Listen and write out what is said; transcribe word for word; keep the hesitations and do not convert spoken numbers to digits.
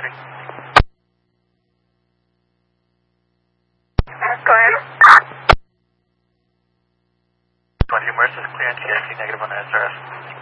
three. Go ahead. twenty Mercer is clear and T I C negative on the S R S.